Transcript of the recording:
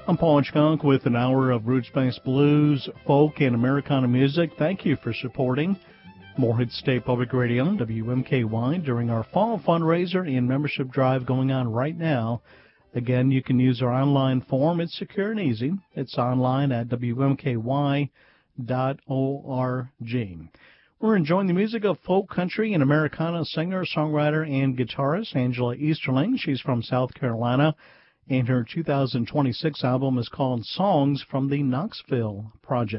I'm Paul Skunk with an hour of roots-based blues, folk, and Americana music. Thank you for supporting Morehead State Public Radio, WMKY, during our fall fundraiser and membership drive going on right now. Again, you can use our online form. It's secure and easy. It's online at WMKY.org. We're enjoying the music of folk, country, and Americana singer, songwriter, and guitarist Angela Easterling. She's from South Carolina, and her 2026 album is called Songs from the Knoxville Project.